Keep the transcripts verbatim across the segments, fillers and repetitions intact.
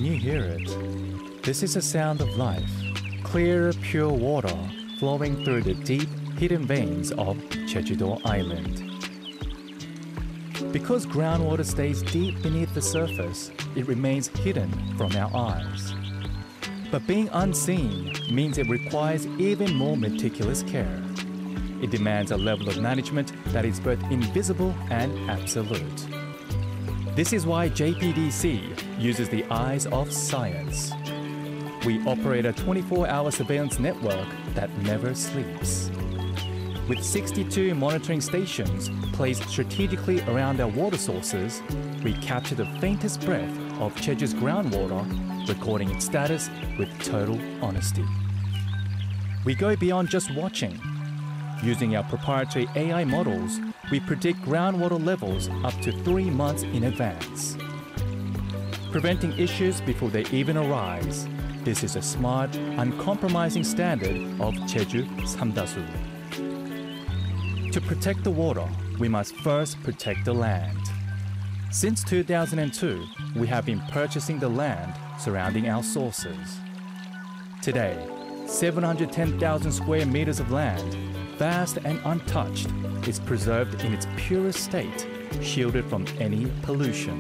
Can you hear it? This is the sound of life. Clear, pure water flowing through the deep, hidden veins of Jeju-do Island. Because groundwater stays deep beneath the surface, it remains hidden from our eyes. But being unseen means it requires even more meticulous care. It demands a level of management that is both invisible and absolute. This is why J P D C uses the eyes of science. We operate a twenty-four hour surveillance network that never sleeps. With sixty-two monitoring stations placed strategically around our water sources, we capture the faintest breath of Jeju's groundwater, recording its status with total honesty. We go beyond just watching. Using our proprietary A I models, we predict groundwater levels up to three months in advance. Preventing issues before they even arise. This is a smart, uncompromising standard of Jeju Samdasu. To protect the water, we must first protect the land. Since two thousand two, we have been purchasing the land surrounding our sources. Today, seven hundred ten thousand square meters of land, vast and untouched, is preserved in its purest state, shielded from any pollution.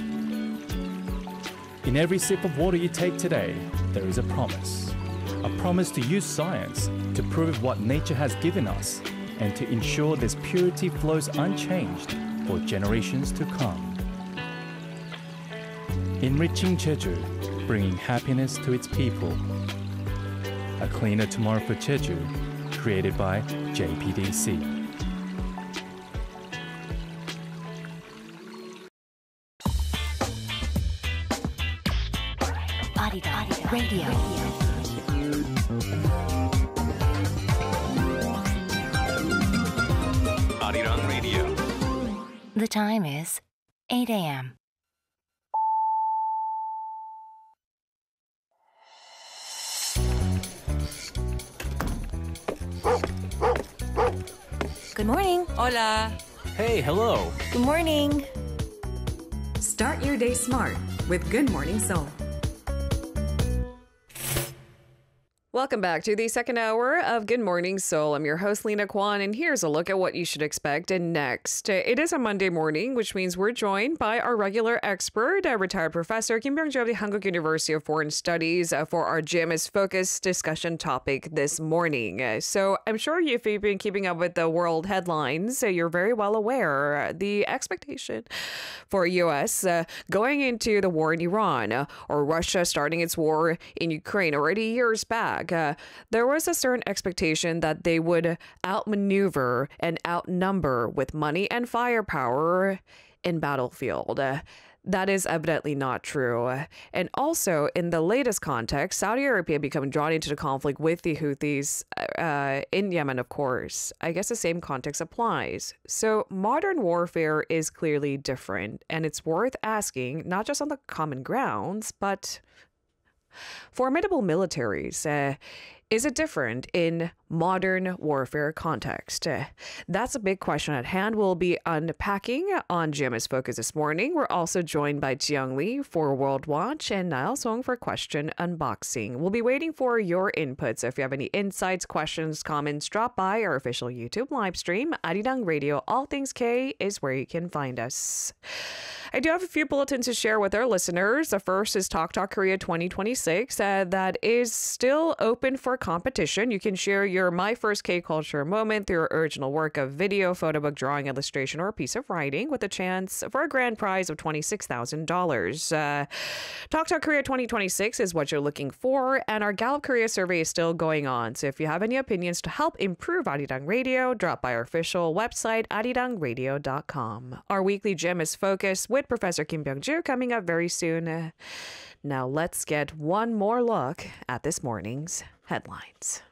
In every sip of water you take today, there is a promise. A promise to use science to prove what nature has given us and to ensure this purity flows unchanged for generations to come. Enriching Jeju, bringing happiness to its people. A cleaner tomorrow for Jeju, created by J P D C. Arirang Radio. Arirang Radio. The time is eight a m Good morning. Hola. Hey, hello. Good morning. Start your day smart with Good Morning Seoul. Welcome back to the second hour of Good Morning Seoul. I'm your host, Lena Kwan, and here's a look at what you should expect next. It is a Monday morning, which means we're joined by our regular expert, a retired professor Kim Byung-ju of the Hankuk University of Foreign Studies, uh, for our G M S Focus discussion topic this morning. Uh, so I'm sure if you've been keeping up with the world headlines, uh, you're very well aware uh, the expectation for U S uh, going into the war in Iran, uh, or Russia starting its war in Ukraine already years back. Uh, there was a certain expectation that they would outmaneuver and outnumber with money and firepower in battlefield. Uh, that is evidently not true. And also, in the latest context, Saudi Arabia becoming drawn into the conflict with the Houthis uh, in Yemen, of course. I guess the same context applies. So modern warfare is clearly different, and it's worth asking, not just on the common grounds, but formidable militaries. Uh, is it different in modern warfare context? Uh, that's a big question at hand. We'll be unpacking on G M S Focus this morning. We're also joined by Jiyoung Lee for World Watch and Niall Song for Question Unboxing. We'll be waiting for your inputs. If you have any insights, questions, comments, drop by our official YouTube live stream. Arirang Radio, All Things K is where you can find us. I do have a few bulletins to share with our listeners. The first is Talk Talk Korea twenty twenty-six. Uh, that is still open for competition. You can share your My First K-Culture moment through your original work of video, photo book, drawing, illustration, or a piece of writing with a chance for a grand prize of twenty-six thousand dollars. Uh, Talk Talk Korea twenty twenty-six is what you're looking for, and our Gallup Korea survey is still going on. So if you have any opinions to help improve Arirang Radio, drop by our official website, arirang radio dot com. Our weekly G M is Focus with Professor Kim Byung-ju coming up very soon. Now let's get one more look at this morning's headlines.